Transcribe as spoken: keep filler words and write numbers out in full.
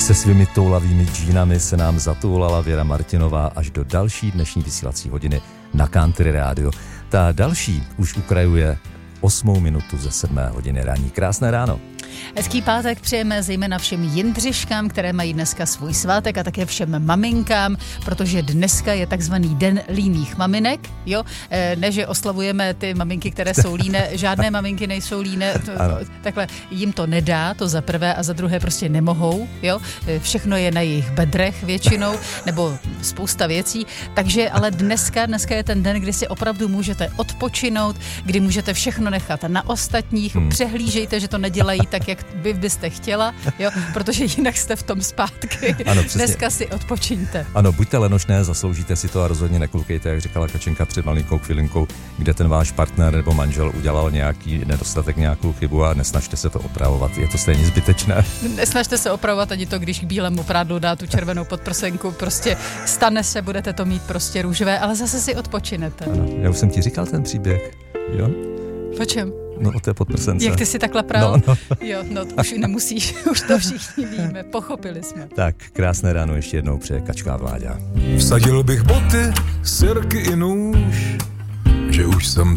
Se svými toulavými džínami se nám zatoulala Věra Martinová až do další dnešní vysílací hodiny na Country Radio. Ta další už ukrajuje osmou minutu ze sedmé hodiny ranní. Krásné ráno. Hezký pátek přejeme zejména všem Jindřiškám, které mají dneska svůj svátek, a také všem maminkám, protože dneska je takzvaný den líných maminek, jo? Ne, že oslavujeme ty maminky, které jsou líné, žádné maminky nejsou líné, to, takhle jim to nedá, to za prvé, a za druhé prostě nemohou, jo? Všechno je na jejich bedrech většinou, nebo spousta věcí, takže ale dneska, dneska je ten den, kdy si opravdu můžete odpočinout, kdy můžete všechno nechat na ostatních, hmm. přehlížejte, že to nedělají tak, jak vy byste chtěla, jo, protože jinak jste v tom zpátky. Ano, dneska si odpočiňte. Ano, buďte lenošné, zasloužíte si to a rozhodně nekoukejte, jak říkala Kačenka před malinkou chvilinkou, kde ten váš partner nebo manžel udělal nějaký nedostatek, nějakou chybu, a nesnažte se to opravovat, je to stejně zbytečné. Nesnažte se opravovat ani to, když k bílému prádlu dá tu červenou podprsenku, prostě stane se, budete to mít prostě růžové, ale zase si odpočinete. Ano, já už jsem ti říkal ten příběh, jo? O čem? No, o té podprsence. Jak ty si takhle pral? No, no. Jo, no už nemusíš, už to všichni víme, pochopili jsme. Tak, krásné ráno ještě jednou přeje Kačka Vláďa. Vsadil bych boty, sirky i nůž, že už jsem